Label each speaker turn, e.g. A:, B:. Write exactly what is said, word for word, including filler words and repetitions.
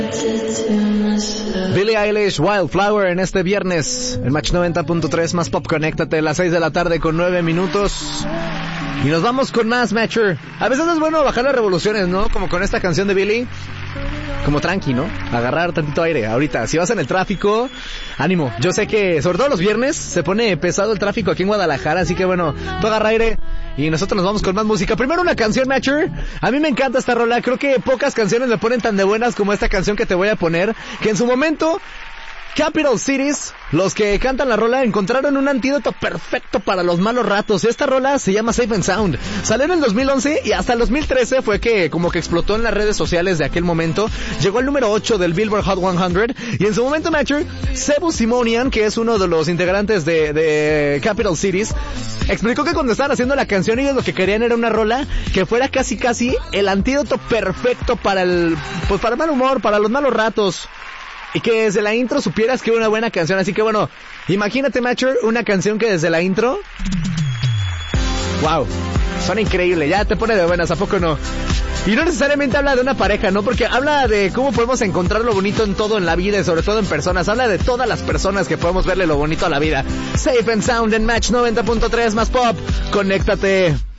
A: Billie Eilish, Wildflower, en este viernes, en Match noventa punto tres, más pop, conéctate, a las seis de la tarde con nueve minutos. Y nos vamos con más, Matcher. A veces es bueno bajar las revoluciones, ¿no? Como con esta canción de Billie. Como tranqui, ¿no? Agarrar tantito aire. Ahorita, si vas en el tráfico, ánimo. Yo sé que, sobre todo los viernes, se pone pesado el tráfico aquí en Guadalajara, así que bueno, tú agarra aire y nosotros nos vamos con más música. Primero una canción, Matcher. A mí me encanta esta rola. Creo que pocas canciones le ponen tan de buenas como esta canción que te voy a poner, que en su momento Capital Cities, los que cantan la rola, encontraron un antídoto perfecto para los malos ratos. Esta rola se llama Safe and Sound. Salió en el dos mil once y hasta el dos mil trece fue que como que explotó en las redes sociales de aquel momento. Llegó al número ocho del Billboard Hot cien y en su momento, Matcher, Sebu Simonian, que es uno de los integrantes de, de Capital Cities, explicó que cuando estaban haciendo la canción ellos lo que querían era una rola que fuera casi casi el antídoto perfecto para el, pues para el mal humor, para los malos ratos. Y que desde la intro supieras que era una buena canción. Así que bueno, imagínate, Matcher, una canción que desde la intro, wow, suena increíble, ya te pone de buenas, ¿a poco no? Y no necesariamente habla de una pareja, ¿no? Porque habla de cómo podemos encontrar lo bonito en todo en la vida y sobre todo en personas. Habla de todas las personas que podemos verle lo bonito a la vida. Safe and Sound en Match noventa punto tres, más pop, conéctate.